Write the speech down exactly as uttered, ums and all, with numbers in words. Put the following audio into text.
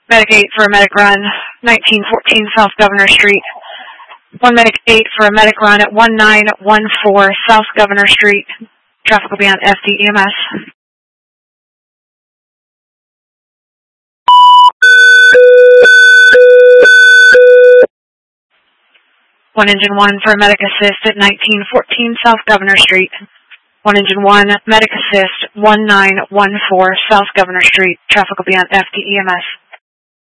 Medic eight for a medic run, nineteen fourteen South Governor Street. One Medic eight for a medic run at one nine one four South Governor Street. Traffic will be on F D E M S. One Engine one for a medic assist at nineteen fourteen South Governor Street. One Engine one, medic assist, one nine one four South Governor Street. Traffic will be on F D E M S.